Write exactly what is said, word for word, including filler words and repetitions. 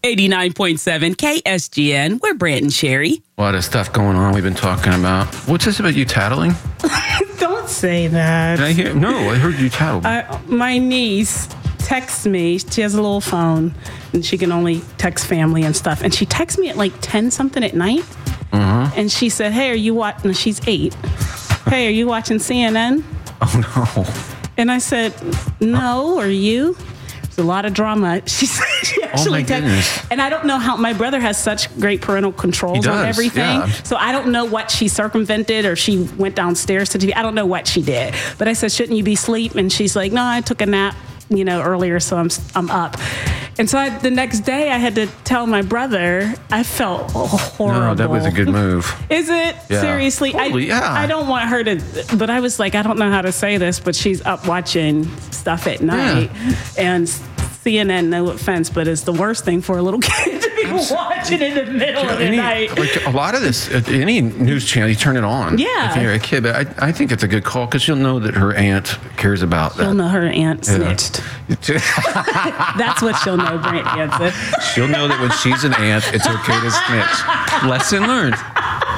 eighty-nine point seven K S G N. We're Brant and Sherry. A lot of stuff going on we've been talking about. What's this about you tattling? Don't say that. Did I hear? No, I heard you tattle. Uh, my niece texts me. She has a little phone, and she can only text family and stuff. And she texts me at like ten something at night. Uh-huh. And she said, "Hey, are you watching?" She's eight. "Hey, are you watching C N N?" Oh no. And I said, "No, are you?" There's a lot of drama. She said she actually Oh my text- goodness. And I don't know how my brother has such great parental controls He does, on everything. yeah. So I don't know what she circumvented or she went downstairs to T V. I don't know what she did. But I said, "Shouldn't you be asleep?" And she's like, "No, I took a nap, you know, earlier, so I'm I'm up." And so I, the next day I had to tell my brother. I felt horrible. No, that was a good move. Is it? Yeah. Seriously? Totally, I, yeah. I don't want her to, but I was like, I don't know how to say this, but she's up watching stuff at night. And C N N, no offense, but it's the worst thing for a little kid to be watching in the middle of the Any, night. like a lot of this, uh, any news channel, you turn it on. Yeah. If you're a kid, but I, I think it's a good call because you'll know that her aunt cares about that. She'll know her aunt snitched. Yeah. That's what she'll know, Brant Hansen. She'll know that when she's an aunt, it's okay to snitch. Lesson learned.